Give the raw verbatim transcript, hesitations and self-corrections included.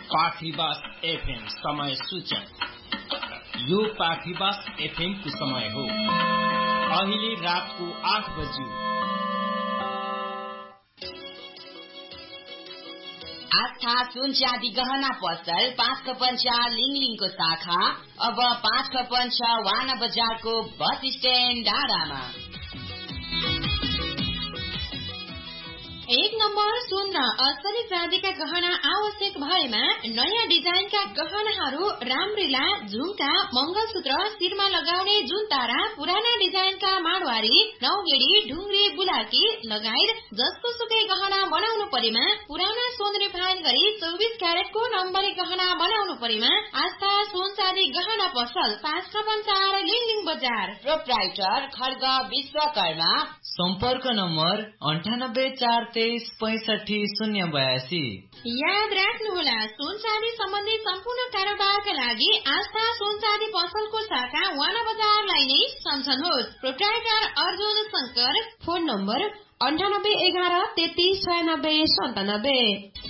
पाखीबास FM समय सूचक। यो पाखीबास एफएम को समय हो अहिले रातको आठ बज्यो। आस्था सुन चाँदी गहना पसल पाँच खपन छ लिङलिङको शाखा अब पाँच खपन छ वाना बजारको बस स्ट्यान्ड डाँडामा। एक नम्बर सुन र असली चाँदीका गहना आवश्यक भएमा नयाँ डिजाइनका गहनाहरू रामरीला, झुम्का, मंगलसूत्र, शिरमा लगाउने जुनतारा, पुराना डिजाइनका माडवारी, नौगेडी, ढुङ्ग्री, बुलाकी लगायत जस्तो सुकै गहना बनाउनु परेमा पुराना सोन रिफाइन गरी चौबिस क्यारेटको नम्बरी गहना बनाउनु परेमा आस्था सोन चाँदी गहना पसल पाँच खपन चार लिङलिङ बजार। प्रोप्राइटर खड्ग विश्वकर्मा। सम्पर्क नम्बर अन्ठानब्बे चार तेइस पैसठी शून्य बयासी। याद राख्नुहोला, सुन चाँदी सम्बन्धी सम्पूर्ण कारोबारका लागि आस्था सुन चाँदी पसलको शाखा वाना बजारलाई नै सम्झनुहोस्। Proprietor Arjun Shankar. Phone number अन्ठानब्बे एघार तेत्तिस छयानब्बे सन्तानब्बे।